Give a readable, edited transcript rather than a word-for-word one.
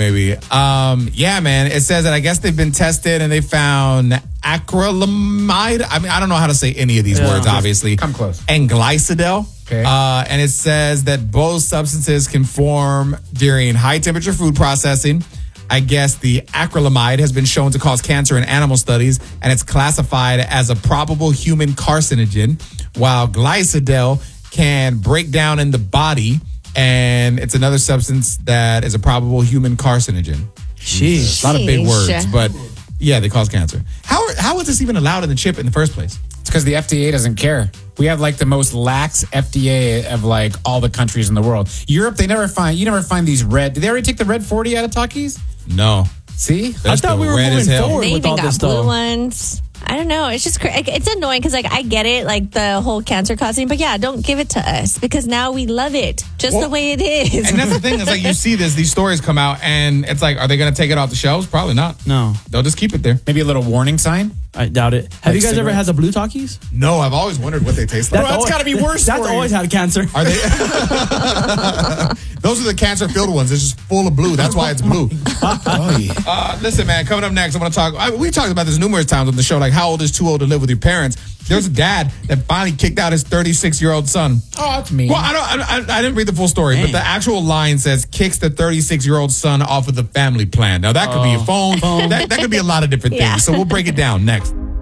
maybe. Yeah, man. It says that I guess they've been tested and they found acrylamide. I mean, I don't know how to say any of these words, obviously. Come close. And glycidel. Okay. And it says that both substances can form during high temperature food processing. I guess the acrylamide has been shown to cause cancer in animal studies, and it's classified as a probable human carcinogen, while glycidel can break down in the body, and it's another substance that is a probable human carcinogen. Jeez. A lot of big words, but yeah, they cause cancer. How is this even allowed in the chip in the first place? It's because the FDA doesn't care. We have like the most lax FDA of like all the countries in the world. Europe, you never find these red. Did they already take the red 40 out of Takis? No. See? I thought we were moving forward They with all even this got blue stuff. ones. I don't know. It's just it's annoying because like I get it, like the whole cancer causing, but yeah, don't give it to us because now we love it just the way it is. And that's the thing. It's like you see these stories come out, and it's like, are they going to take it off the shelves? Probably not. No. They'll just keep it there. Maybe a little warning sign? I doubt it. Have you guys ever had the blue Takis? No, I've always wondered what they taste like. That's got to be worse That's for you. always had cancer. Are they? Those are the cancer-filled ones. It's just full of blue. That's why it's blue. Listen, man, coming up next, I'm going to talk. We talked about this numerous times on the show, like how old is too old to live with your parents. There's a dad that finally kicked out his 36-year-old son. Oh, that's mean. Well, I didn't read the full story, but the actual line says kicks the 36-year-old son off of the family plan. Now, that could be a phone. That could be a lot of different things. So we'll break it down next.